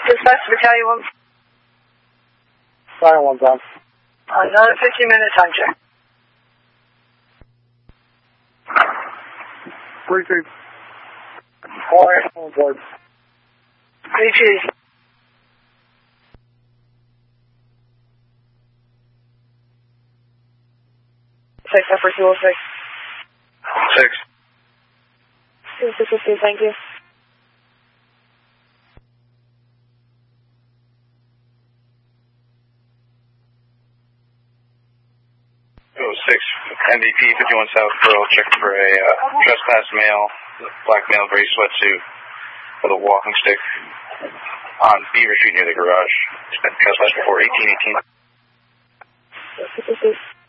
Dispatch Battalion 1. Battalion 1 down. Another 15-minute time check. 3-2. Alright, on board. 3-2. Six, upper 206. 6. 252, thank you. MVP 51 South Pearl, checking for a trespass male, black male, gray sweatsuit, with a walking stick on Beaver Street near the garage. It's been trespassed before 1818.